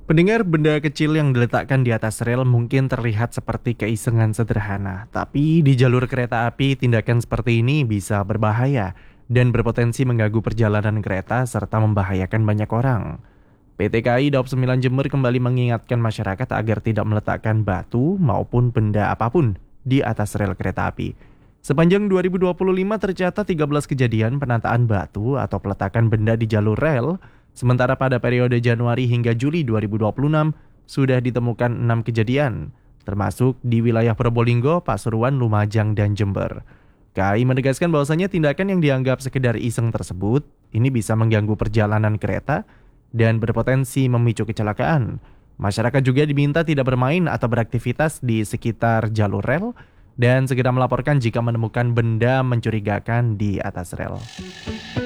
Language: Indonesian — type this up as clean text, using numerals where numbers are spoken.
Pendengar, benda kecil yang diletakkan di atas rel mungkin terlihat seperti keisengan sederhana, tapi di jalur kereta api tindakan seperti ini bisa berbahaya dan berpotensi mengganggu perjalanan kereta serta membahayakan banyak orang. PT KAI Daob 9 Jember kembali mengingatkan masyarakat agar tidak meletakkan batu maupun benda apapun di atas rel kereta api. Sepanjang 2025 tercatat 13 kejadian penataan batu atau peletakan benda di jalur rel. Sementara pada periode Januari hingga Juli 2026 sudah ditemukan 6 kejadian, termasuk di wilayah Probolinggo, Pasuruan, Lumajang, dan Jember. KAI menegaskan bahwasanya tindakan yang dianggap sekedar iseng tersebut ini bisa mengganggu perjalanan kereta dan berpotensi memicu kecelakaan. Masyarakat juga diminta tidak bermain atau beraktivitas di sekitar jalur rel dan segera melaporkan jika menemukan benda mencurigakan di atas rel.